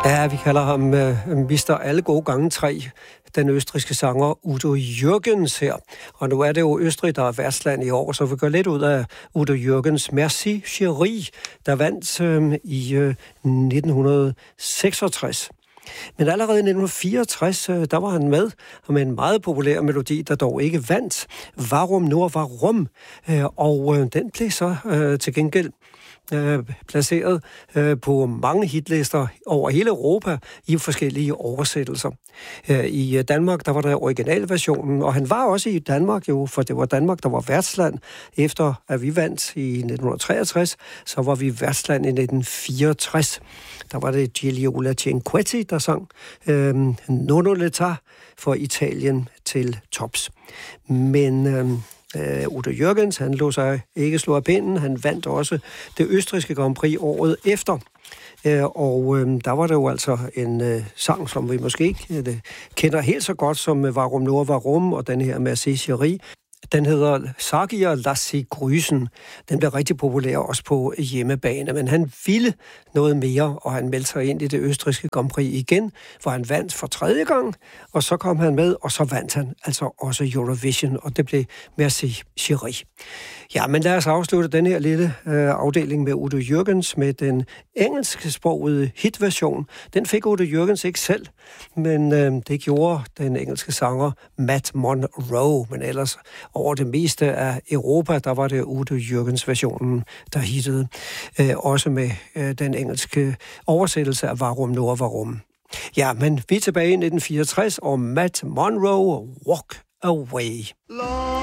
Ja, vi kalder ham Mr. Alle gode gange 3, den østrigske sanger Udo Jürgens her. Og nu er det jo Østrig, der er værtsland i år, så vi går lidt ud af Udo Jürgens Merci Chérie, der vandt i 1966. Men allerede i 1964, der var han med en meget populær melodi, der dog ikke vandt. Warum nur warum? Og den blev så til gengæld placeret på mange hitlister over hele Europa i forskellige oversættelser. I Danmark, der var der originalversionen, og han var også i Danmark jo, for det var Danmark, der var værtsland. Efter at vi vandt i 1963, så var vi værtsland i 1964. Der var det Gigliola Cinquetti, der sang Nonno l'età for Italien til tops. Men Udo Jürgens, han lå sig ikke slå af pinden. Han vandt også det østrigske Grand Prix året efter. Og der var det jo altså en sang, som vi måske ikke kender helt så godt som Warum nur warum og den her Merci Chérie. Den hedder Sagier Lassi Grüßen. Den blev rigtig populær også på hjemmebane, men han ville noget mere, og han meldte sig ind i det østrigske Grand Prix igen, hvor han vandt for 3. gang, og så kom han med, og så vandt han altså også Eurovision, og det blev Merci Chérie. Ja, men lad os afslutte den her lille afdeling med Udo Jürgens med den engelsksprogede hitversion. Den fik Udo Jürgens ikke selv, men det gjorde den engelske sanger Matt Monro, men ellers over det meste af Europa, der var det Udo Jürgens-versionen, der hittede. Også med den engelske oversættelse af Warum nur warum. Ja, men vi er tilbage i 1964, og Matt Monro, Walk Away.